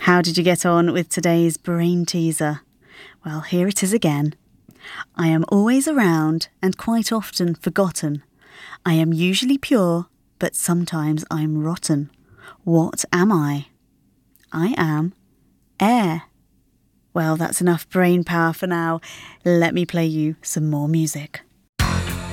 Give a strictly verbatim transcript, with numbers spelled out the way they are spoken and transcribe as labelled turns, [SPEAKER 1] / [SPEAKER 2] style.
[SPEAKER 1] How did you get on with today's brain teaser? Well, here it is again. I am always around and quite often forgotten. I am usually pure, but sometimes I'm rotten. What am I? I am air. Well, that's enough brain power for now. Let me play you some more music.